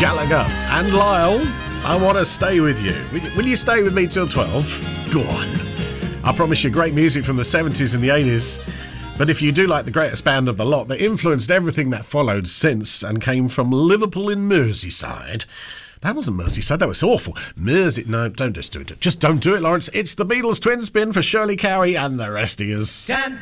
Gallagher and Lyle, I want to stay with you. Will you stay with me till 12? Go on. I promise you great music from the 70s and the 80s. But if you do like the greatest band of the lot that influenced everything that followed since and came from Liverpool in Merseyside... That wasn't Merseyside, that was awful. No, don't just do it. Just don't do it, Lawrence. It's the Beatles Twin Spin for Shirley Cowie and the rest of us.